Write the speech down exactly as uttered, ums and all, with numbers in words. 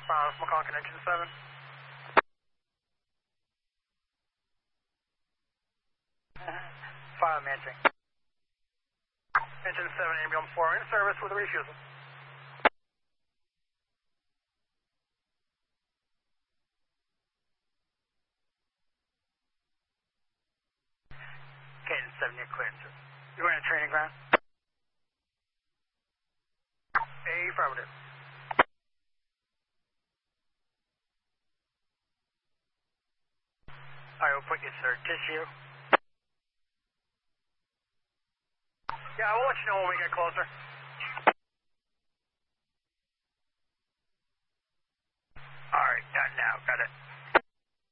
miles, Macon Connection seven. File Manching. Engine seven, ambulance four, in service with a refusal. Cadence seven, you're cleared, sir. You going to training ground? Affirmative. I will put you, sir. Tissue. Yeah, we'll let you know when we get closer. All right, done now. Got it.